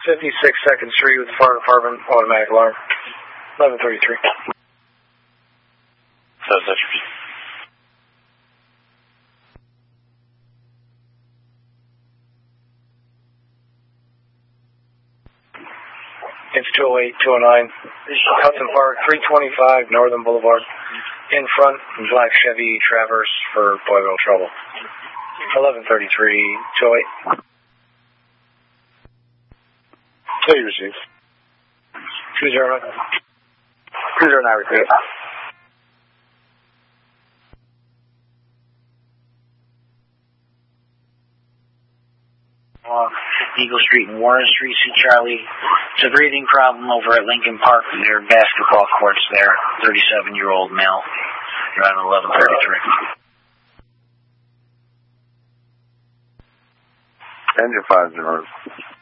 52nd Street with the fire department, automatic alarm. 1133. So that's your It's 208, 209. Hudson Park, 325 Northern Boulevard. In front, black Chevy Traverse for Boyville trouble. 1133, 208. Hey, you received. 209. 209, repeat. Eagle Street and Warren Street, see Charlie. It's a breathing problem over at Lincoln Park. There are basketball courts there. 37-year-old male. You're on 1133. Engine 50.